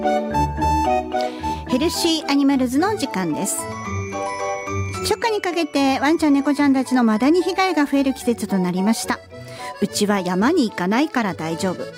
ヘルシーアニマルズの時間です。初夏にかけてワンちゃん猫ちゃんたちのマダニ被害が増える季節となりました。うちは山に行かないから大丈夫。